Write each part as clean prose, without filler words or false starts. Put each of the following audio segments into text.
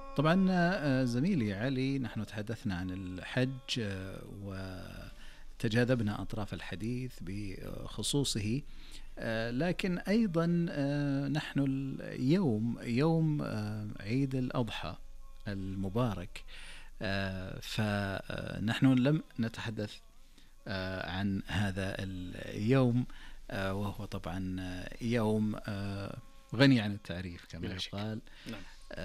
طبعا زميلي علي، نحن تحدثنا عن الحج وتجاذبنا أطراف الحديث بخصوصه، لكن أيضا نحن اليوم يوم عيد الأضحى المبارك، فنحن لم نتحدث عن هذا اليوم، وهو طبعا يوم غني عن التعريف كما يقال. نعم.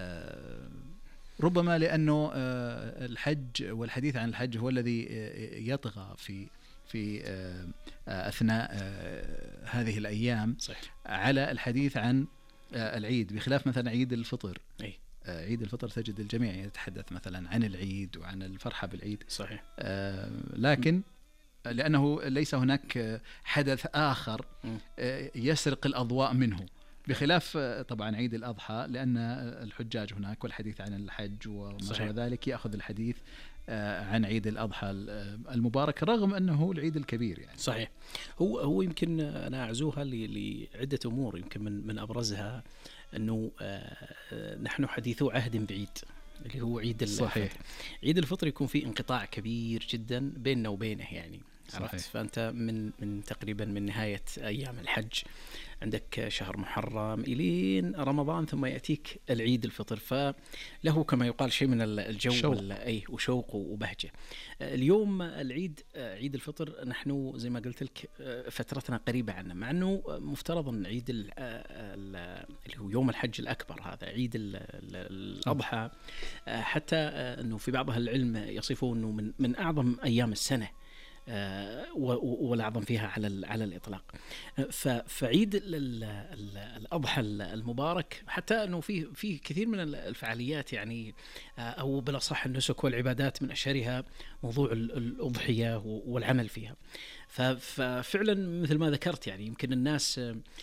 ربما لأنه الحج والحديث عن الحج هو الذي يطغى في أثناء هذه الأيام، صحيح، على الحديث عن العيد، بخلاف مثلا عيد الفطر. أي. عيد الفطر تجد الجميع يتحدث مثلا عن العيد وعن الفرحة بالعيد. صحيح. لكن لأنه ليس هناك حدث آخر يسرق الأضواء منه، بخلاف طبعا عيد الأضحى، لأن الحجاج هناك والحديث عن الحج وما شابه ذلك يأخذ الحديث عن عيد الأضحى المبارك، رغم أنه العيد الكبير يعني. صحيح. هو يمكن أنا أعزوها لعدة أمور، يمكن من أبرزها أنه نحن حديثو عهد بعيد، اللي هو عيد الفطر. صحيح. عيد الفطر يكون فيه انقطاع كبير جدا بيننا وبينه يعني. عرفت؟ فأنت من تقريبا من نهاية أيام الحج عندك شهر محرم إلين رمضان، ثم يأتيك العيد الفطر، فله كما يقال شيء من الجو وشوق وبهجة. اليوم العيد، عيد الفطر، نحن زي ما قلت لك فترتنا قريبة عنا، مع أنه مفترض أن عيد اللي هو يوم الحج الأكبر، هذا عيد الأضحى، حتى أنه في بعض أهل العلم يصفون أنه من أعظم أيام السنة، والأعظم فيها على الإطلاق. فعيد الأضحى المبارك، حتى أنه فيه كثير من الفعاليات يعني، أو بالأصح النسك والعبادات، من أشهرها موضوع الأضحية والعمل فيها. ففعلا مثل ما ذكرت يعني، يمكن الناس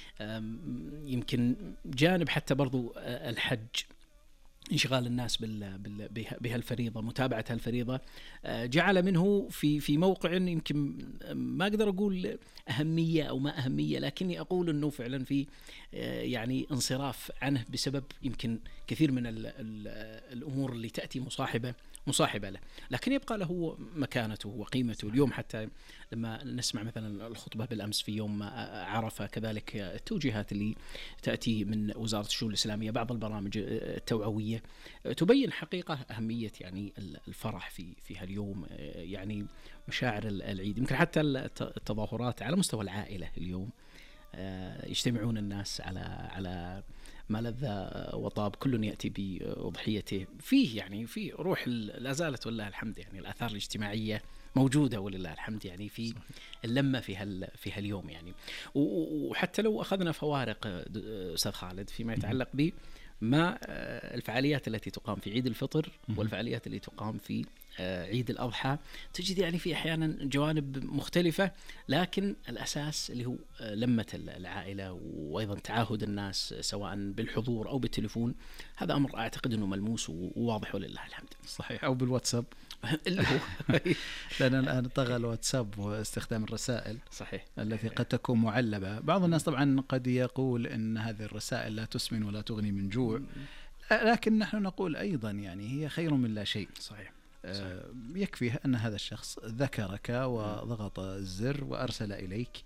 يمكن جانب حتى برضو الحج، انشغال الناس بهالفريضة، متابعة هالفريضة، جعل منه في موقع يمكن ما أقدر أقول أهمية أو ما أهمية، لكني أقول أنه فعلا في يعني انصراف عنه بسبب يمكن كثير من الأمور اللي تأتي مصاحبة له، لكن يبقى له مكانته وقيمته. اليوم حتى لما نسمع مثلا الخطبة بالأمس في يوم عرفة، كذلك التوجيهات اللي تأتي من وزارة الشؤون الإسلامية، بعض البرامج التوعوية تبين حقيقة أهمية يعني الفرح في هاليوم، يعني مشاعر العيد. يمكن حتى التظاهرات على مستوى العائلة اليوم، يجتمعون الناس على ما لذ وطاب، كل يأتي بأضحيته، فيه يعني في روح لا زالت ولله الحمد، يعني الآثار الاجتماعية موجودة ولله الحمد، يعني في اللمة في هاليوم يعني. وحتى لو أخذنا فوارق أستاذ خالد فيما يتعلق ما الفعاليات التي تقام في عيد الفطر والفعاليات التي تقام في عيد الأضحى، تجد يعني في أحيانا جوانب مختلفة، لكن الأساس اللي هو لمة العائلة، وأيضا تعاهد الناس سواء بالحضور أو بالتليفون. هذا أمر أعتقد أنه ملموس وواضح ولله الحمد. صحيح. أو بالواتساب اللي هو لأن الآن طغى الواتساب واستخدام الرسائل. صحيح. التي قد تكون معلبة. بعض الناس طبعا قد يقول أن هذه الرسائل لا تسمن ولا تغني من جوع، لكن نحن نقول أيضا يعني هي خير من لا شيء. صحيح. يكفي أن هذا الشخص ذكرك وضغط الزر وأرسل إليك،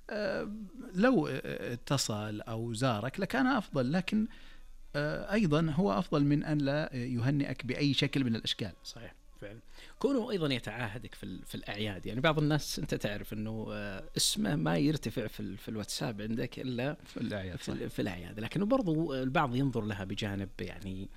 لو اتصل أو زارك لكان أفضل، لكن أيضا هو أفضل من أن لا يهنئك بأي شكل من الأشكال. صحيح فعلا. كونه أيضا يتعاهدك في الأعياد، يعني بعض الناس أنت تعرف أنه اسمه ما يرتفع في الواتساب عندك إلا في الأعياد، لكنه برضو البعض ينظر لها بجانب يعني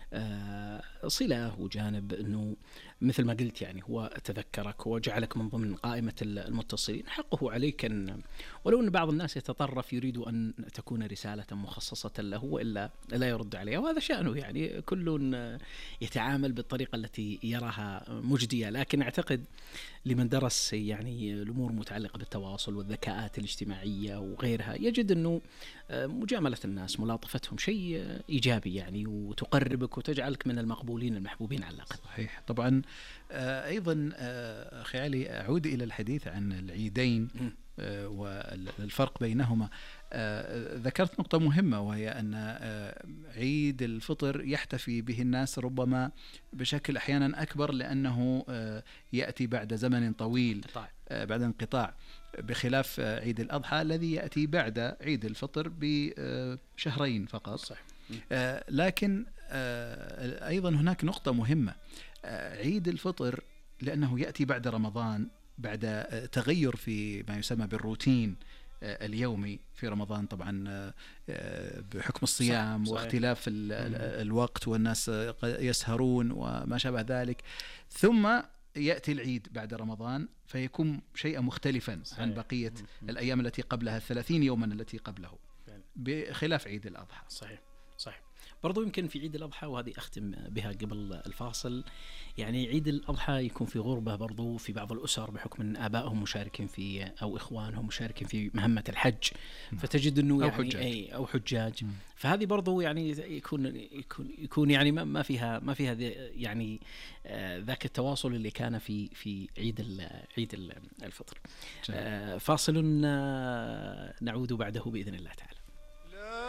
صلة، وجانب أنه مثل ما قلت يعني هو تذكرك وجعلك من ضمن قائمة المتصلين، حقه عليك أن ولو أن بعض الناس يتطرف يريد أن تكون رسالة مخصصة له وإلا لا يرد عليها، وهذا شأنه يعني، كل يتعامل بالطريقة التي يراها مجدية. لكن أعتقد لمن درس يعني الأمور متعلقة بالتواصل والذكاءات الاجتماعية وغيرها، يجد أنه مجاملة الناس، ملاطفتهم شيء إيجابي يعني، وتقربك وتجعلك من المقبولين المحبوبين على الأقل. صحيح. طبعا أيضا أخي علي، أعود إلى الحديث عن العيدين والفرق بينهما. ذكرت نقطة مهمة، وهي أن عيد الفطر يحتفي به الناس ربما بشكل أحيانا أكبر، لأنه يأتي بعد زمن طويل، بعد انقطاع، بخلاف عيد الأضحى الذي يأتي بعد عيد الفطر بشهرين فقط. صح. لكن أيضا هناك نقطة مهمة، عيد الفطر لأنه يأتي بعد رمضان، بعد تغير في ما يسمى بالروتين اليومي في رمضان طبعا، بحكم الصيام واختلاف الوقت، والناس يسهرون وما شابه ذلك، ثم يأتي العيد بعد رمضان فيكون شيئا مختلفا عن بقية الأيام التي قبلها، 30 يوما التي قبله، بخلاف عيد الأضحى. صحيح. برضو يمكن في عيد الأضحى، وهذه أختم بها قبل الفاصل، يعني عيد الأضحى يكون في غربة برضو في بعض الأسر، بحكم أن آبائهم مشاركين في، أو إخوانهم مشاركين في مهمة الحج، فتجد أنه يعني أو حجاج. فهذه برضو يعني يكون يعني ما فيها يعني ذاك التواصل اللي كان في عيد الفطر. فاصل نعود بعده بإذن الله تعالى.